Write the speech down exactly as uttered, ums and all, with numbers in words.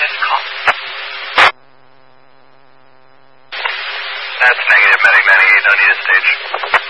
missed call. That's negative, Medic ninety-eight, no need to stage.